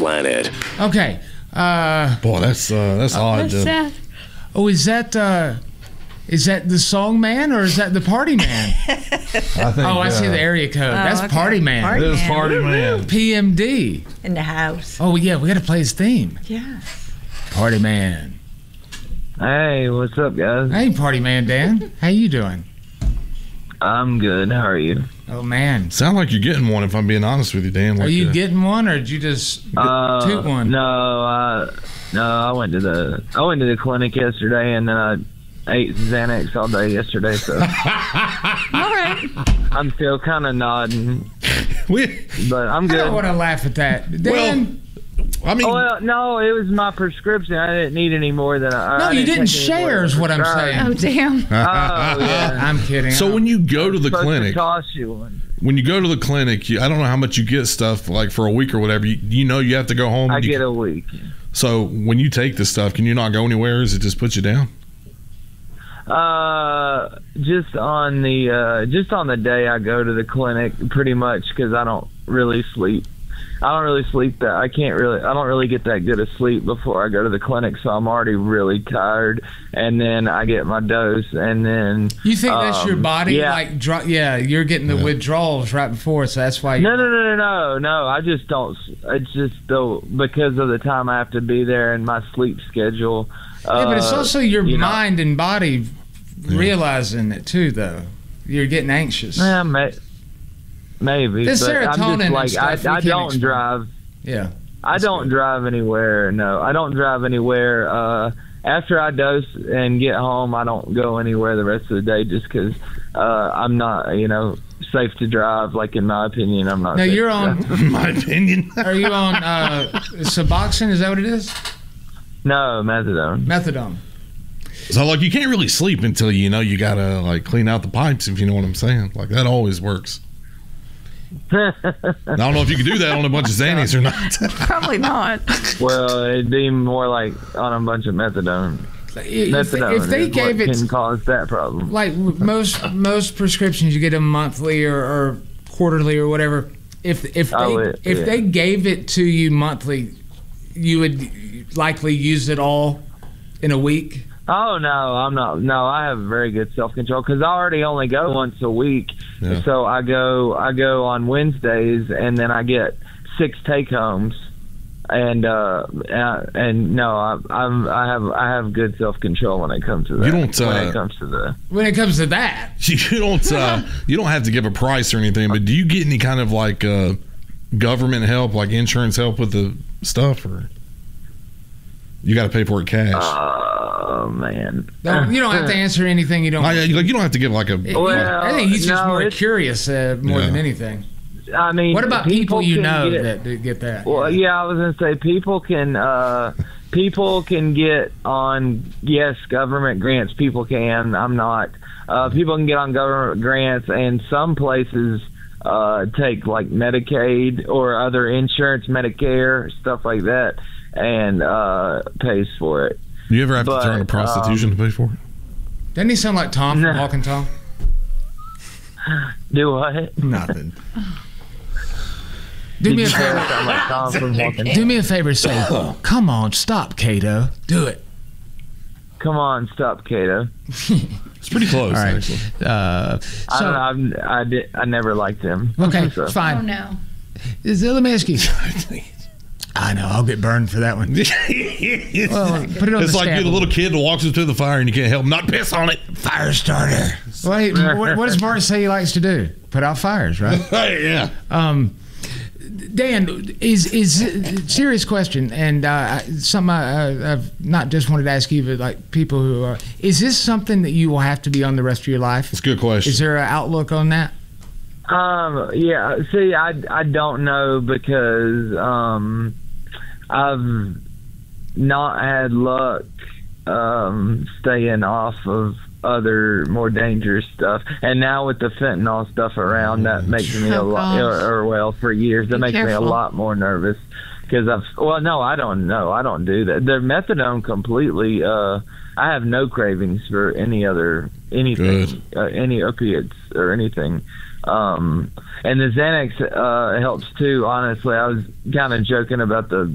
planet. Okay. Boy, that's odd. What's that? Oh, is that the song man or is that the party man? I think. I see the area code. That's okay. party man. Party It is man. party man. PMD. In the house. Oh yeah, we got to play his theme. Yeah. Party man. Hey, what's up, guys? Hey, party man, Dan. How you doing? I'm good. How are you? Oh man. Sound like you're getting one. If I'm being honest with you, Dan. Are Like, you getting one, or did you just toot one? No, I went to the clinic yesterday, and then I ate Xanax all day yesterday, so All right. I'm still kind of nodding, We, but I'm I good. don't want to laugh at that, Dan. I mean, Well, no, it was my prescription. I didn't need any more than I. No, I you didn't take any more share, than is what I'm prescribed. saying. Oh, damn. Oh, yeah. I'm kidding. so when you go to the Supposed to clinic, toss you one. when you go to the clinic, I don't know how much you get stuff like for a week or whatever. You know you have to go home. I and you- get a week. So when you take this stuff, can you not go anywhere? Or does it just put you down? Just on the day I go to the clinic, pretty much, because I don't really sleep. I don't really get that good of sleep before I go to the clinic, so I'm already really tired, and then I get my dose, and then you think that's your body, yeah. you're getting the withdrawals right before, so that's why. No. I just don't. It's just because of the time I have to be there and my sleep schedule. Yeah, but it's also your mind and body realizing it too, though. You're getting anxious. Yeah, maybe. The but I'm serotonin just like and stuff, I we can't don't explain. drive. Yeah. I don't drive anywhere. No, I don't drive anywhere. After I dose and get home, I don't go anywhere the rest of the day just because I'm not, safe to drive. Like in my opinion, I'm not. Now safe you're to on. drive. In my opinion. Are you on Suboxone? Is that what it is? No, methadone. Methadone. So like you can't really sleep until you know you gotta like clean out the pipes, if you know what I'm saying. Like that always works. I don't know if you can do that on a bunch of Xannies or not. Probably not. Well, it'd be more like on a bunch of methadone. If they gave it, can cause that problem. like most prescriptions, you get them monthly or quarterly or whatever. If they gave it to you monthly, you would likely use it all in a week. Oh no, I'm not. No, I have very good self-control because I already only go once a week. Yeah. So I go on Wednesdays, and then I get 6 take-homes. And no, I have good self-control when it comes to that. You don't. When it comes to that, you don't have to give a price or anything. But do you get any kind of like government help, like insurance help with the stuff, or you got to pay for it cash? Oh man, you don't have to answer anything. You don't. You don't have to give like a. Well, I think he's just more it's- curious more than anything. I mean, What about people you can know get- that get that? Well, yeah, I was gonna say people can get on government grants. People can. I'm not. People can get on government grants, and some places take like Medicaid or other insurance, Medicare, stuff like that, and pays for it. Do you ever have to turn to prostitution to pay for it? Doesn't he sound like Tom from No. Walking Tom? Do what? Nothing. Do me a favor. Sound like Tom from Walking. Do me a favor. Say, come on, stop, Kato. Do it. Come on, stop, Kato. It's pretty close, All right. actually. I don't know. I never liked him. Okay, So- fine. Oh, no. Let me ask you. I know. I'll get burned for that one. Well, put it on It's the like you're the scaffold. little kid that walks into the fire and you can't help not piss on it. Fire starter. Wait, what does Bart say he likes to do? Put out fires, right? Yeah. Dan, is serious question, and something I've not just wanted to ask you, but like people who are. Is this something that you will have to be on the rest of your life? It's a good question. Is there an outlook on that? Yeah. See, I don't know because I've not had luck staying off of other more dangerous stuff, and now with the fentanyl stuff around, that makes me a lot. For years, that makes me a lot more nervous because I don't know. I don't do that. The methadone completely. I have no cravings for anything, any opiates or anything. And the Xanax helps too. Honestly, I was kind of joking about the